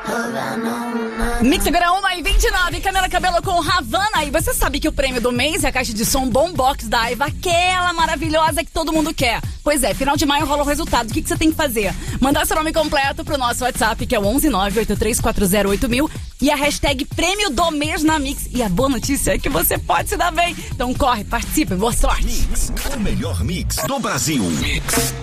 Mix agora 1h29, Camila Cabello com Havana. E você sabe que o prêmio do mês é a caixa de som Boombox da Aiva, aquela maravilhosa que todo mundo quer. Pois é, final de maio rola o resultado. O que você tem que fazer? Mandar seu nome completo pro nosso WhatsApp, que é o 11983408000, e a hashtag prêmio do mês na Mix. E a boa notícia é que você pode se dar bem. Então corre, participe, boa sorte. Mix, o melhor mix do Brasil. Mix.